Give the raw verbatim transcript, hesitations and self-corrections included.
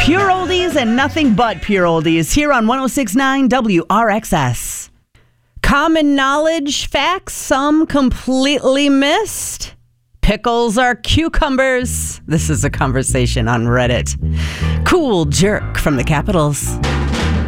Pure oldies and nothing but pure oldies here on one oh six point nine W R X S. Common knowledge facts, some completely missed. Pickles are cucumbers. This is a conversation on Reddit. Cool jerk from the Capitals.